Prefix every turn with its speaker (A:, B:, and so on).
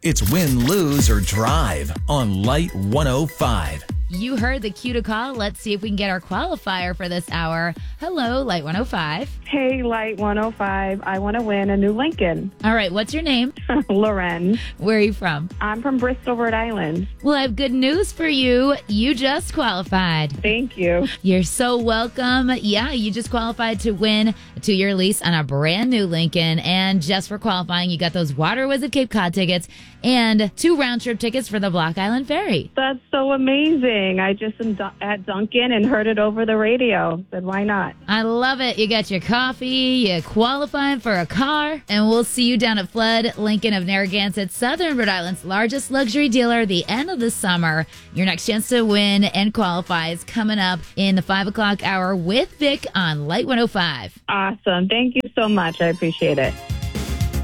A: It's win, lose, or drive on Light 105.
B: You heard the cue to call. Let's see if we can get our qualifier for this hour. Hello, Light 105.
C: Hey, Light 105. I want to win a new Lincoln.
B: All right, what's your name?
C: Loren.
B: Where are you from?
C: I'm from Bristol, Rhode Island.
B: Well, I have good news for you. You just qualified.
C: Thank you.
B: You're so welcome. Yeah, you just qualified to win a 2-year lease on a brand new Lincoln. And just for qualifying, you got those Waterways of Cape Cod tickets and 2 round-trip tickets for the Block Island Ferry.
C: That's so amazing. I just am at Dunkin' and heard it over the radio. Said, why not?
B: I love it. You got your coffee, you qualified for a car, and we'll see you down at Flood Lincoln of Narragansett, Southern Rhode Island's largest luxury dealer, the end of the summer. Your next chance to win and qualify is coming up in the 5 o'clock hour with Vic on Light 105.
C: Awesome. Thank you so much. I appreciate it.